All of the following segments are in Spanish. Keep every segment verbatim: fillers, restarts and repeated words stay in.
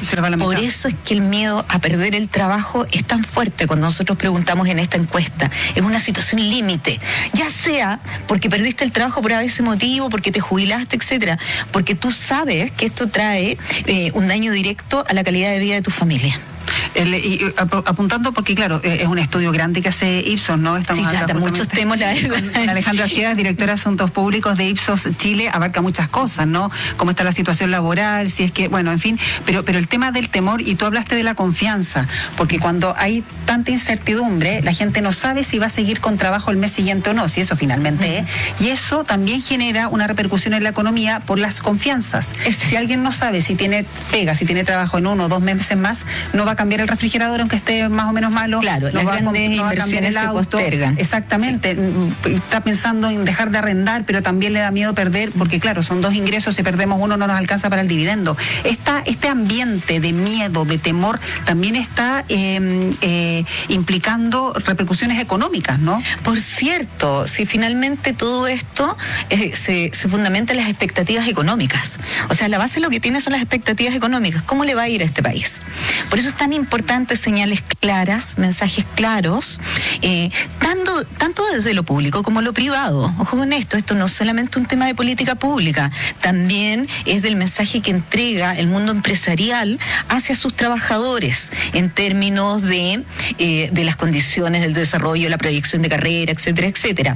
Se nos va la mitad. Por eso es que el miedo a perder el trabajo es tan fuerte cuando nosotros preguntamos en esta encuesta. Es una situación límite, ya sea porque perdiste el trabajo por ese motivo, porque te jubilaste, etcétera, porque tú sabes que esto trae eh, un daño directo a la calidad de vida de tu familia. El, y, apuntando porque claro, es un estudio grande que hace Ipsos, ¿no? Estamos sí, trata muchos temas, la verdad. Alejandra Ojeda, directora de Asuntos Públicos de Ipsos Chile, abarca muchas cosas, ¿no? Cómo está la situación laboral, si es que, bueno, en fin, pero, pero el tema del temor, y tú hablaste de la confianza, porque cuando hay tanta incertidumbre, la gente no sabe si va a seguir con trabajo el mes siguiente o no, si eso finalmente es, uh-huh. y eso también genera una repercusión en la economía por las confianzas. Si alguien no sabe si tiene pega, si tiene trabajo en uno o dos meses más, no va a cambiar el refrigerador aunque esté más o menos malo. Claro, no las va grandes no inversiones el auto. se postergan. Exactamente. Sí. Está pensando en dejar de arrendar, pero también le da miedo perder, porque claro, son dos ingresos, si perdemos uno no nos alcanza para el dividendo. Esta, este ambiente de miedo, de temor, también está eh, eh, implicando repercusiones económicas, ¿no? Por cierto, si finalmente todo esto eh, se, se fundamenta en las expectativas económicas. O sea, la base de lo que tiene son las expectativas económicas. ¿Cómo le va a ir a este país? Por eso es tan importante señales claras, mensajes claros, eh, tanto, tanto desde lo público como lo privado. Ojo con esto, esto no es solamente un tema de política pública, también es del mensaje que entrega el mundo empresarial hacia sus trabajadores en términos de, eh, de las condiciones del desarrollo, la proyección de carrera, etcétera, etcétera.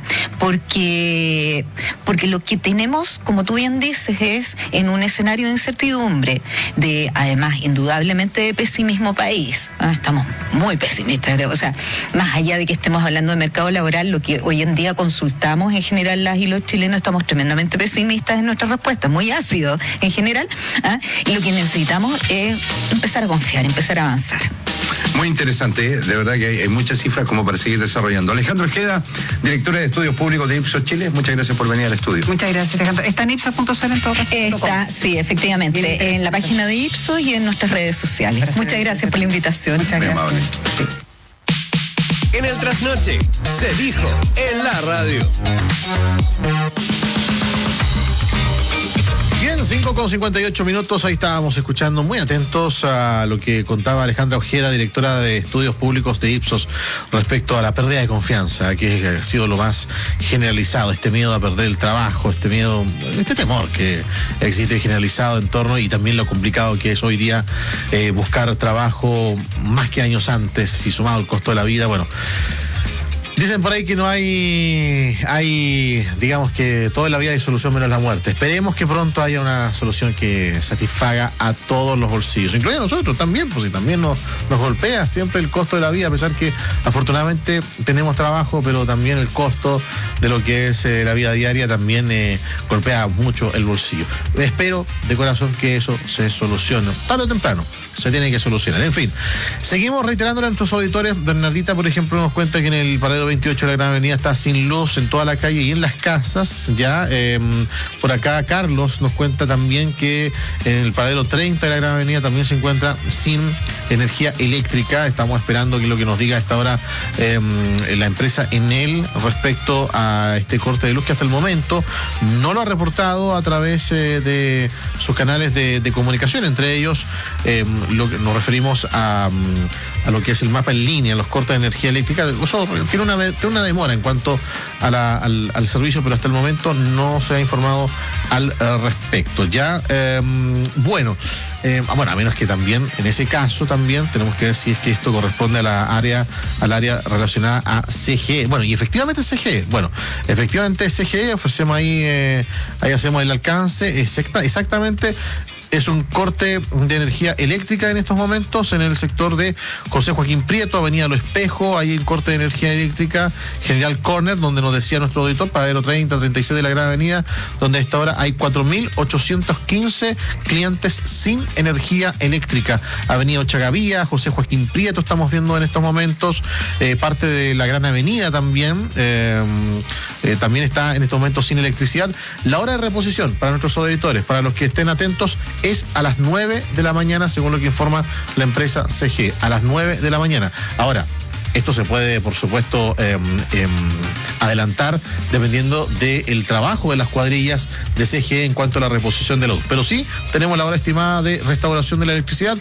Porque, porque lo que tenemos, como tú bien dices, es en un escenario de incertidumbre, de además indudablemente de pesimismo país. Ah, estamos muy pesimistas, creo. O sea, más allá de que estemos hablando de mercado laboral, lo que hoy en día consultamos en general las y los chilenos estamos tremendamente pesimistas en nuestras respuestas, muy ácidos en general. ¿ah? Y lo que necesitamos es empezar a confiar, empezar a avanzar. Muy interesante, ¿eh? De verdad que hay, hay muchas cifras como para seguir desarrollando. Alejandra Ojeda, directora de Estudios Públicos de Ipsos Chile, muchas gracias por venir al estudio. Muchas gracias, Alejandra. ¿Está en ipsos punto c l en todo caso? Está, sí, efectivamente, en la página de Ipsos y en nuestras redes sociales. Gracias, muchas gracias por la invitación. Muchas Muy gracias. amable. Sí. En el Trasnoche se dijo en la radio. Bien, cinco con cincuenta y ocho minutos, ahí estábamos escuchando muy atentos a lo que contaba Alejandra Ojeda, directora de Estudios Públicos de Ipsos, respecto a la pérdida de confianza, que ha sido lo más generalizado, este miedo a perder el trabajo, este miedo, este temor que existe generalizado en torno, y también lo complicado que es hoy día eh, buscar trabajo más que años antes, y sumado el costo de la vida, bueno. Dicen por ahí que no hay, hay, digamos que todo en la vida hay solución menos la muerte. Esperemos que pronto haya una solución que satisfaga a todos los bolsillos, incluyendo nosotros también, pues si también nos, nos golpea siempre el costo de la vida, a pesar que afortunadamente tenemos trabajo, pero también el costo de lo que es eh, la vida diaria también eh, golpea mucho el bolsillo. Espero de corazón que eso se solucione, tarde o temprano. Se tiene que solucionar. En fin, seguimos reiterando a nuestros auditores. Bernardita, por ejemplo, nos cuenta que en el paradero veintiocho de la Gran Avenida está sin luz en toda la calle y en las casas. Ya eh, por acá Carlos nos cuenta también que en el paradero treinta de la Gran Avenida también se encuentra sin energía eléctrica. Estamos esperando que lo que nos diga a esta hora eh, la empresa Enel respecto a este corte de luz, que hasta el momento no lo ha reportado a través eh, de sus canales de, de comunicación, entre ellos eh, Lo que nos referimos a, a lo que es el mapa en línea, los cortes de energía eléctrica. Eso tiene una, tiene una demora en cuanto a la, al, al servicio, pero hasta el momento no se ha informado al uh, respecto. Ya, eh, bueno, eh, bueno, a menos que también, en ese caso también, tenemos que ver si es que esto corresponde a la área, al área relacionada a C G E. Bueno, y efectivamente C G E. Bueno, efectivamente C G E, ofrecemos ahí, eh, ahí hacemos el alcance, exacta, exactamente. Es un corte de energía eléctrica en estos momentos en el sector de José Joaquín Prieto, Avenida Lo Espejo. Hay un corte de energía eléctrica, General Corner, donde nos decía nuestro auditor, paradero treinta, treinta y seis de la Gran Avenida, donde a esta hora hay cuatro mil ochocientos quince clientes sin energía eléctrica. Avenida Ochagavía, José Joaquín Prieto, estamos viendo en estos momentos, eh, parte de la Gran Avenida también, eh, eh, también está en estos momentos sin electricidad. La hora de reposición para nuestros auditores, para los que estén atentos, es a las nueve de la mañana, según lo que informa la empresa C G E, a las nueve de la mañana. Ahora, esto se puede, por supuesto, eh, eh, adelantar dependiendo del trabajo de las cuadrillas de C G E en cuanto a la reposición de la luz. Pero sí, tenemos la hora estimada de restauración de la electricidad